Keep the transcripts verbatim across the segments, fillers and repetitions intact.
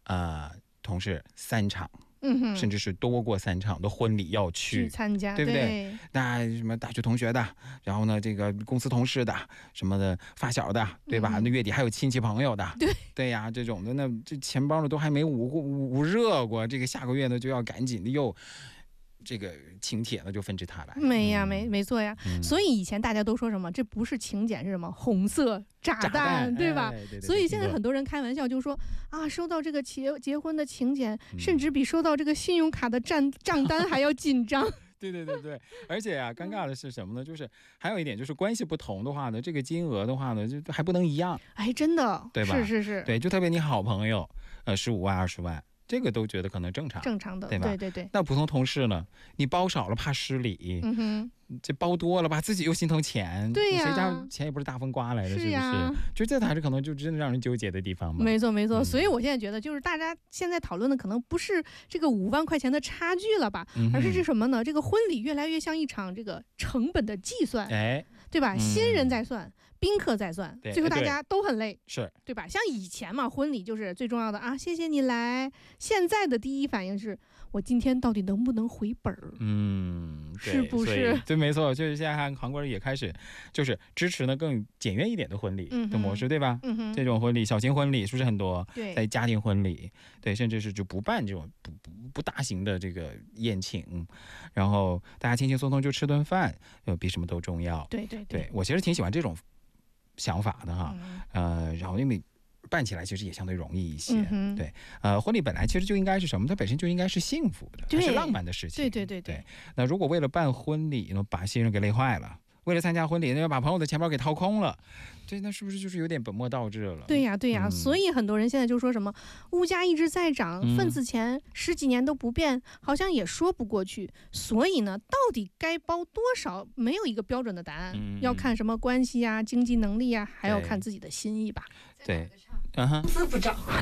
呃同事三场。 嗯哼， 甚至是多过三场的婚礼要去, 去参加， 对不对？ 对， 那什么大学同学的，然后呢，这个公司同事的，什么的发小的，对吧？嗯、那月底还有亲戚朋友的， 对对呀，这种的，那这钱包呢都还没捂捂捂热过，这个下个月呢就要赶紧的又。这个请帖呢就纷至沓来， 没呀，没没错呀、 嗯。 所以以前大家都说什么，这不是请柬是什么红色炸弹， 炸弹对吧、 哎、对对对？ 所以现在很多人开玩笑就说啊，收到这个结结婚的请柬、嗯，甚至比收到这个信用卡的账账单还要紧张。 对对对对，而且啊，尴尬的是什么呢？就是还有一点，就是关系不同的话呢，这个金额的话呢，就还不能一样。 哎，真的， 对吧？ 是是是， 对，就特别你好朋友，呃，十五万、二十万。这个都觉得可能正常， 正常的， 对吧？ 对对对。 那普通同事呢？你包少了怕失礼， 嗯哼， 这包多了吧，自己又心疼钱， 对呀、啊， 谁家钱也不是大风刮来的，是不是？ 是就这才是可能就真的让人纠结的地方吧。 没错没错、嗯，所以我现在觉得，就是大家现在讨论的可能不是这个五万块钱的差距了吧，嗯、而是是什么呢？这个婚礼越来越像一场这个成本的计算， 哎， 对吧？ 嗯、 新人在算。宾客在算，最后大家都很累， 是对吧？像以前嘛，婚礼就是最重要的啊，谢谢你来。现在的第一反应是我今天到底能不能回本儿？ 嗯， 是不是？ 对，没错，就是现在看韩国人也开始就是支持呢更简约一点的婚礼的模式， 嗯、 对吧？ 嗯哼， 这种婚礼，小型婚礼是不是很多？ 对， 在家庭婚礼，对，甚至是就不办这种不不不大型的这个宴请，然后大家轻轻松松就吃顿饭，呃，比什么都重要。 对对对, 对我其实挺喜欢这种想法的哈， 嗯、 呃，然后因为办起来其实也相对容易一些， 嗯、 对，呃，婚礼本来其实就应该是什么？它本身就应该是幸福的，是浪漫的事情， 对对对对, 对。那如果为了办婚礼呢，把新人给累坏了，为了参加婚礼呢，要把朋友的钱包给掏空了，这那是不是就是有点本末倒置了？ 对呀对呀、嗯，所以很多人现在就说什么物价一直在涨，嗯、份子钱十几年都不变，好像也说不过去。所以呢，到底该包多少，没有一个标准的答案，嗯、要看什么关系呀、经济能力呀，还要看自己的心意吧。 对，嗯哼， 工资不涨啊，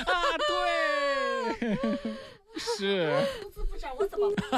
对。是， 工资不涨我怎么办？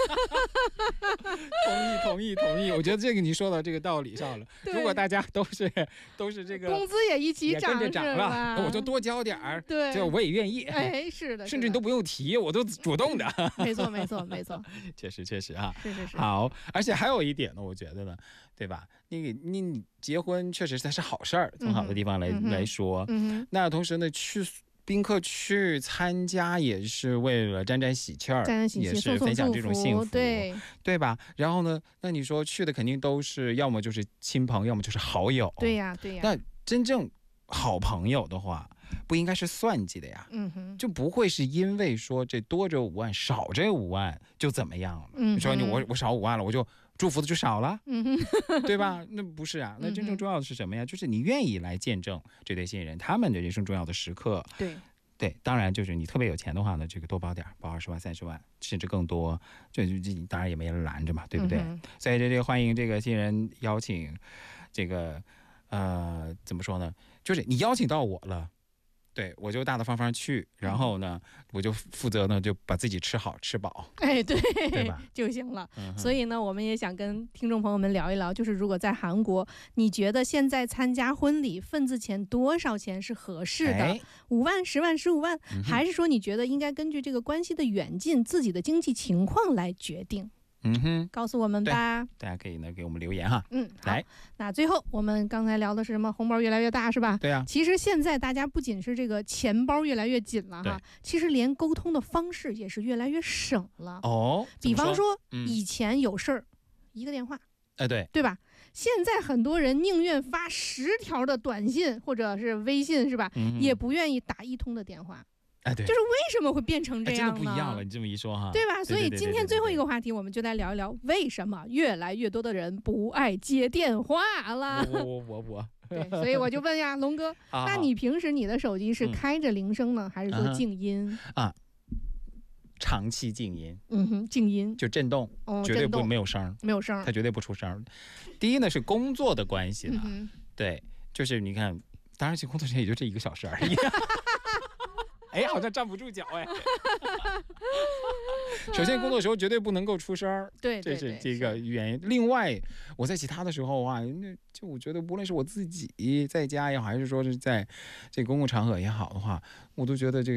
同意同意同意，我觉得这个你说到这个道理上了。如果大家都是都是这个工资也一起涨， 也跟着涨了，那我就多交点儿， 对， 这我也愿意。 哎，是的， 甚至你都不用提，我都主动的。 没错没错没错， 确实确实啊， 是是是。 好，而且还有一点呢，我觉得呢，对吧？你你结婚确实它是好事儿，从好的地方来、 嗯、 来说， 嗯、 那同时呢去。宾客去参加也是为了沾沾喜气儿， 沾沾喜气， 也是分享这种幸福， 对对吧？然后呢，那你说去的肯定都是要么就是亲朋，要么就是好友， 对呀对呀。 那真正好朋友的话，不应该是算计的呀， 嗯哼， 就不会是因为说这多这五万少这五万就怎么样了？ 嗯， 你说你我我少五万了，我就祝福的就少了， 嗯哼， 对吧？那不是啊，那真正重要的是什么呀？就是你愿意来见证这对新人他们的人生重要的时刻。 对对，当然就是你特别有钱的话呢，这个多包点，包二十万、三十万，甚至更多，这这当然也没人拦着嘛，对不对？ 嗯、 所以这这欢迎这个新人邀请，这个呃怎么说呢？就是你邀请到我了。对，我就大大方方去，然后呢，我就负责呢，就把自己吃好吃饱， 哎，对， 对吧？ 就行了、 嗯。 所以呢，我们也想跟听众朋友们聊一聊，就是如果在韩国，你觉得现在参加婚礼份子钱多少钱是合适的？ 哎、 五万、十万、十五万、 嗯， 还是说你觉得应该根据这个关系的远近、自己的经济情况来决定？ 嗯哼， 告诉我们吧， 大家可以呢给我们留言哈。 嗯， 来， 那最后我们刚才聊的是什么？红包越来越大是吧？ 对啊。 其实现在大家不仅是这个钱包越来越紧了哈，其实连沟通的方式也是越来越省了。 哦， 比方说、 嗯、 以前有事儿一个电话， 哎对， 对吧？现在很多人宁愿发十条的短信或者是微信是吧、 嗯， 也不愿意打一通的电话。 哎，对， 就是为什么会变成这样呢？ 哎、真的不一样了，你这么一说哈， 对吧？所以今天最后一个话题，我们就来聊一聊为什么越来越多的人不爱接电话了。 我我我我， 对，所以我就问呀，龙哥，那你平时你的手机是开着铃声呢，嗯、还是说静音啊？长期静音， 嗯哼，静音就震动， 哦、 绝对不震动没有声， 没有声， 它绝对不出声。第一呢是工作的关系了、 嗯， 对，就是你看，当然，工作时间也就这一个小时而已。哎，好像站不住脚哎。首先，工作的时候绝对不能够出声， 对， 这是这个原因。另外，我在其他的时候啊，那就我觉得，无论是我自己在家也好，还是说是在这公共场合也好的话，我都觉得这个。